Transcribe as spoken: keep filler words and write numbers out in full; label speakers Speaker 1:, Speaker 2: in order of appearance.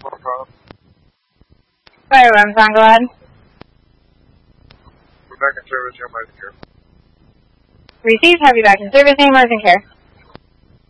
Speaker 1: No problem.
Speaker 2: Fire Amazon, go ahead.
Speaker 1: We're back in service, your emergency care.
Speaker 2: Received, have you back in service, emergency care.